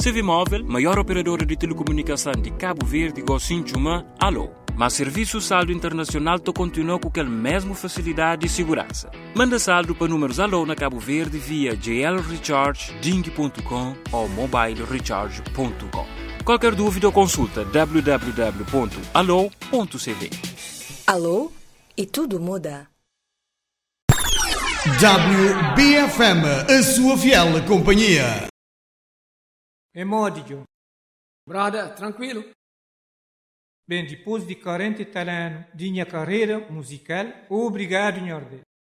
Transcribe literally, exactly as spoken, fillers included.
C V Móvel, maior operadora de telecomunicação de Cabo Verde, Gocinchuma, alô. Mas serviço saldo internacional to continua com aquela mesma facilidade e segurança. Manda saldo para números alô na Cabo Verde via j l recharge ding ponto com ou mobile recharge ponto com. Qualquer dúvida ou consulta w w w ponto alô ponto c v. Alô? E tudo muda. W B F M, a sua fiel companhia. É Módio. Brada, tranquilo. Bem, depois de quarenta anos de minha carreira musical, obrigado, Nhorde.